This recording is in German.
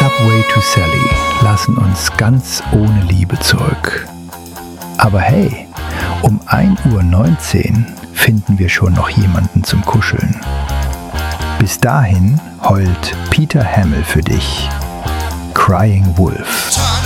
Subway to Sally lassen uns ganz ohne Liebe zurück. Aber hey, um 1:19 Uhr finden wir schon noch jemanden zum Kuscheln. Bis dahin heult Peter Hammill für dich. Crying Wolf.